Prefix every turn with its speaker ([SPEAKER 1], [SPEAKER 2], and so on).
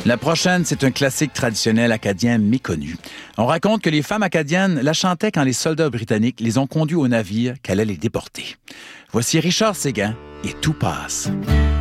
[SPEAKER 1] La prochaine, c'est un classique traditionnel acadien méconnu. On raconte que les femmes acadiennes la chantaient quand les soldats britanniques les ont conduits au navire qu'elle allait les déporter. Voici Richard Séguin et Tout passe.